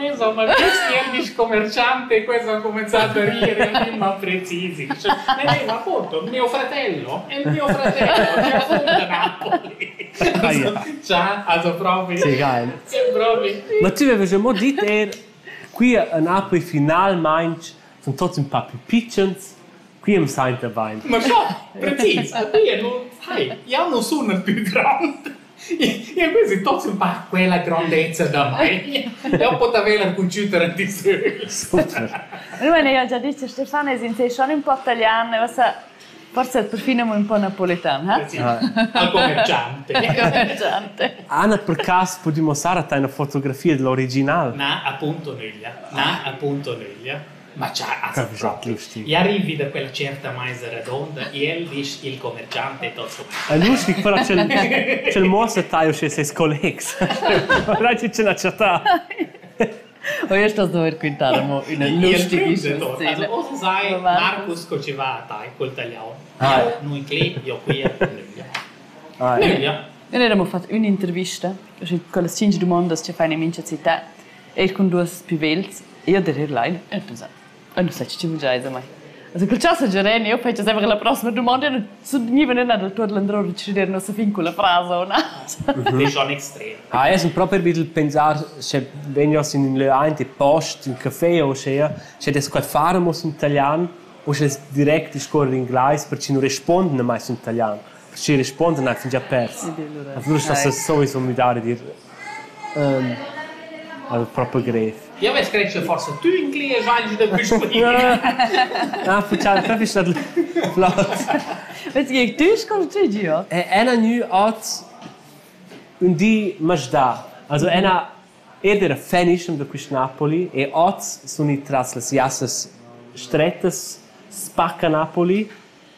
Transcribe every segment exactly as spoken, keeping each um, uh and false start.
insomma, questi è il commerciante, questo ha cominciato a ridere, ma precisi. Cioè, eh, ma appunto, mio fratello, è il mio fratello, che ha fatto da Napoli. Also, già, also proprio. Sì, geil. Sì, proprio. Ma tu avevi già detto, er, qui a Napoli finalmente sono tutti un po' più piccoli, qui è un Saint Wein. Ma so, preciso, qui non, sai, io non sono più grande. Io questi tutti un po' quella grandezza da me. Io potevo avere il computer di sé. Super. Bene, io ho già detto, Stefano è sono un po' italiano, forse perfino un po' napoletano. Eh? Sì, al commerciante. Commerciante. Anna, per caso, puoi mostrare una fotografia dell'originale? No, appunto Neglia. No, appunto Neglia. Ma c'è, Capito, proprio. E arrivi da quella certa maisa redonda e il dice il commerciante e tutto. È lustig, però c'è il, c'è il mostro taglio che sei colleghi. Ora c'è una città. O io sto a dover quintare una lustigissima scena. O se sai, Marcus che ci va a tai col tagliao. Io, noi qui, io qui a Neglia. Neglia. Noi abbiamo fatto un'intervista con le cinque domande che fanno in mince città e con due più vecchi. Io devo dire lei, e tu sai. E non sai, ci vuoi già mai. Also, quel caso Gereni, io faccio sempre la prossima domanda, e non mi viene nada tutto l'andrò a decidere non so fin con la frase o no. Dei giorni estremi. Ah, io sono proprio per pensare, se vengo in le ainte post, in caffè o se se des qual faremo in italiano o se direct scorre in inglese perché non rispondono mai in italiano. Perché rispondono hai già perso. Allora sto sowieso mi dare dire um, al proprio greve. Io avevo scritto forse tu in inglese anche da questo punto. Ah, facciamo proprio stato flot. Weet je, tu scorri tu, Gio? E ena nu hat un di majda. Also ena eder fenischem da quist Napoli e hat sono i tras las jassas strettes spacca Napoli.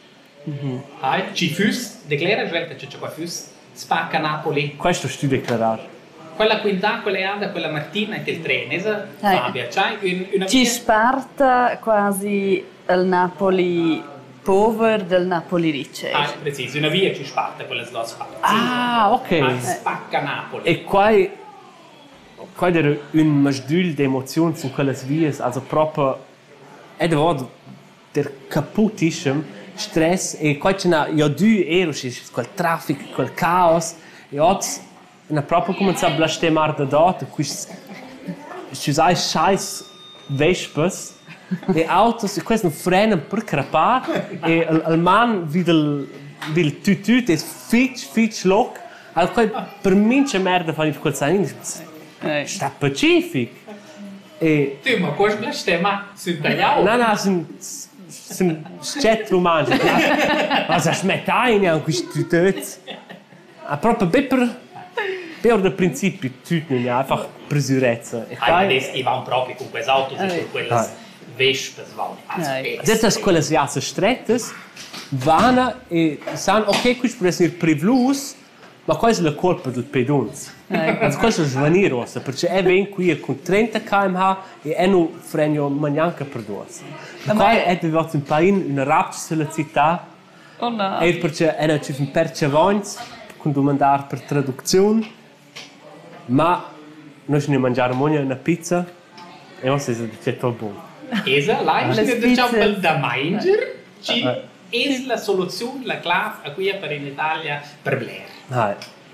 Ah, ci fus, declara svelta c'è qua fus, spacca Napoli. Questo sto declarare. Quella quinta, quella Ada, quella Martina e il Trenese, Fabia, c'hai un, una... Ci sparta quasi il Napoli povero del Napoli ricco. Ah, preciso, una via ci sparta, quella sdo spacca. Ah, ok. Ma spacca Napoli. E qua qua era un masdul di emozioni su quelle vie, also proprio ed vod der kaputischem stress e qua c'è una io due ero c'è quel traffico, quel caos e oggi na proprio cominciare a blastemare da dort, quis ci sai scheiß Vespas e autos e questo freno per crepare e il, il man vide il vil tutut e fitch fitch lock al quel per mince merda fa quel sai sta pacific e tu ma cosa blastema su tagliao no no sono sono scet romanzo ma sa smettai neanche questo tutut a proprio per per il principio tutto non è einfach presurezza e qua e va proprio con quelle auto con quelle Vespas va das quelle jasse strettes vanno e sanno ok questo può essere privlus ma quasi la colpa del pedons also questo è svanirosa perché è ben qui con trenta chilometri e è non freno manco per due qua è diventato un po' una rapida sulla città oh no e perché è non ci un perce avanti con domandare per traduzione ma noi ci mangiamo una pizza e non si dice tutto buono. Esa, là, ci diciamo da mangiare, ci è la soluzione, la clave a cui è per in Italia per Blair. Ah.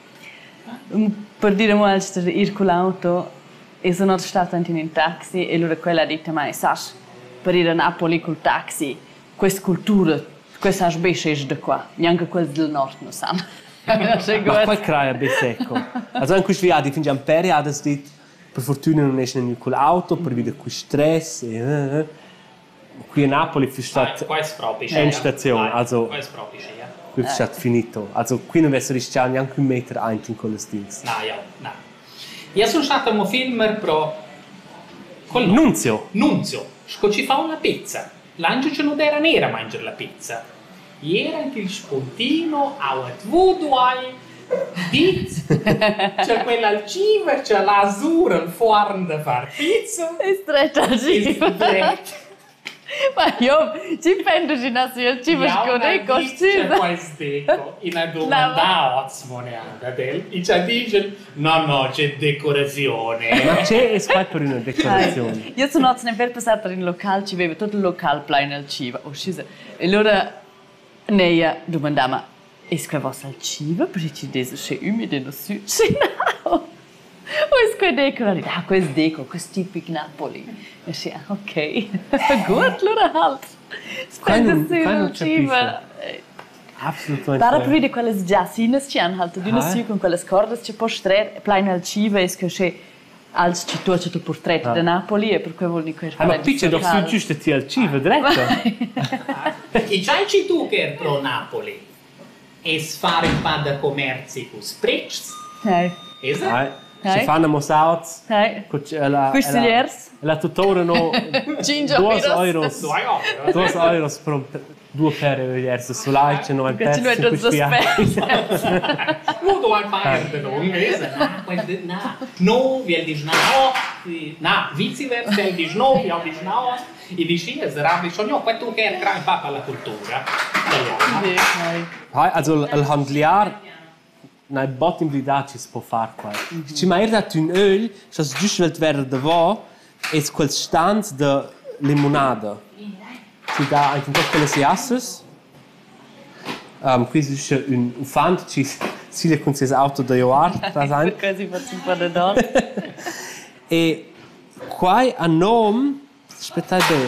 Per dire mo als der ir con l'auto e sono stata in un taxi e allora quella ha detto mai sash per ir a Napoli col taxi questa cultura questa specie è da qua neanche quel del nord non sanno. Ma poi crea ben secco. Also in questo viaggio fin già un peri ha detto per fortuna non esce neanche con l'auto per vedere qui stress e uh, qui a Napoli è stato in stazione also qua è proprio scia qui è stato finito also qui non essere rischiato neanche un metro in con le stings no io no io sono stato un film pro col Nunzio Nunzio sco ci fa una pizza l'angelo ce non era nera a mangiare la pizza era anche il spuntino a voodoo dit c'è quella al cibo c'è l'azzurro il forno da far pizza è stretta al cibo Ma io ci penso in nazione, ci Ja, vedo una dei dice costi. questo deco, in una domanda ozmoneata del, e ci dice, no, no, c'è decorazione. Ma c'è e spai per una decorazione. Io sono andata per passare per il locale, ci vedo tutto il locale pieno al cibo. Oh, scusa. E allora Neia domandava, è che vostra al cibo? Perché ci dice, c'è umido no su? Sì, no. O è che decorazione? Ah, questo deco, questo tipico Napoli. E sì, ah, ok. Gut, allora halt. Kein- Spende kein il cibo. Absolutamente. Para per vedere quelle giacinas ci hanno halt, d'una Ah. su con quelle corde, c'è postret, pieno al cibo, e che c'è als ci tu c'è il portretto di Napoli e per cui vuol dire Ah, ma piccia do su giusto ti al cibo, dretto. E c'hai tu che è pro Napoli? E fare un po' di commerci con spritz? Hey. Esatto. Ci fanno mosauts. Hey. La Quistiliers. La tuttora no Ginger due Piros. euro. Due euro. Due euro per due pere diverse sull'ai c'è non Che ci pezzo vedo questi Molto al fare non no, no, vi dici no, no, viceversa, vi dici no, vi dici no, e dici è zerato, sogno questo che è gran papa alla cultura italiana. Also il handliar na bottom blidaci si può fare qua. Ci mai dat un öl, das giusto wird werden da va, es quel stand de limonada. Ci dà anche un po' quelle siasses. Um, qui c'è un ufant, ci si le con ses auto da joar, da sein. Quasi faccio un po' da donna. E qua a nom, aspettate.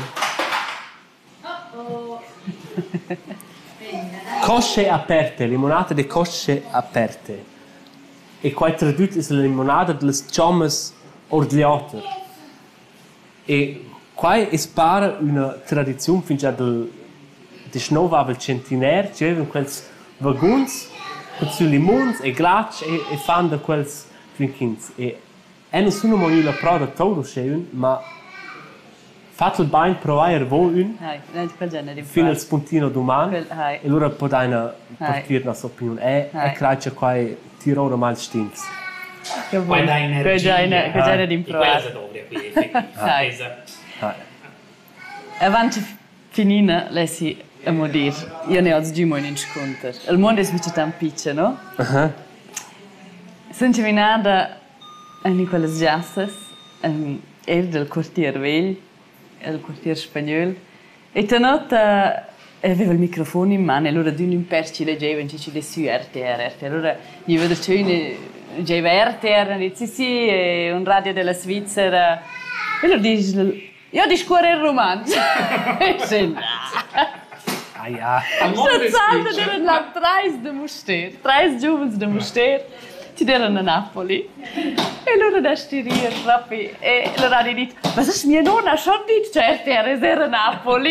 Cosce aperte, limonata di cosce aperte. E qua tradotto è la limonata delle ciommes ordigliate. E qua è spara una tradizione fin già del di schnova centinaire, c'erano quels vagons con su limons e glacci e, e fan da quels drinkings. E e non sono mai la prova da todo scheun, ma fatto il bain provare voi un Hai, non quel genere di fino al spuntino domani Quel- hai. e allora può dare una partire la sua opinione. E Hai. e cracia qua tiro ormai stinks. Che Poi da energia. Che genere, che genere di E quella improvare. si dovrebbe qui, effettivamente. Esatto. Avanti finina, lei si a modir. Io ne ho già un incontro. Il mondo è invece tan piccolo, no? Aha. Sono camminata in quelle giassas, um, er del quartier vell, il quartier spagnolo, e tanota aveva il microfono in mano, e allora di un imper ci leggeva e ci diceva R T R, R T R. Allora gli vedo che leggeva R T R, e dice sì, sì, è un radio della Svizzera. E allora dice, io discorro il romanzo. E dice, no. Ah ja. Al mondo Sta del salta speech. erano là tre de Muster, tre giovani de Muster, ci erano a Napoli. E loro da stiria proprio, e allora hanno detto, ma se mia nonna ha detto, certo, era a Napoli.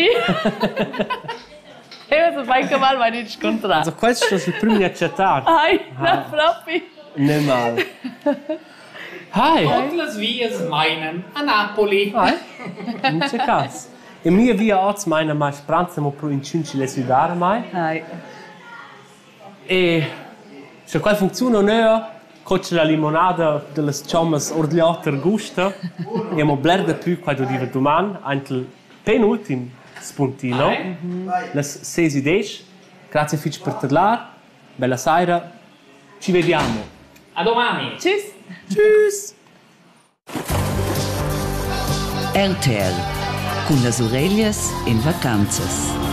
E io sono mai che mal, ma non scontrato. Also questo è il primo a accettare. Ai, no, proprio. Ne mal. Hai. Und las vias meinen a Napoli. Hai. Non c'è caso. E mia via oggi meine mai spranza mo pro in cinci le sudare mai. Ai. E se qual funziona o no, coach la limonada delle ciommas ordigliate gusta. E mo blerde più quando diva domani, anche il penultimo spuntino. Le sei dieci. Grazie fitch per parlare. Bella sera. Ci vediamo. A domani. Tschüss. Tschüss. R T L, con las orelhas en vacanzas.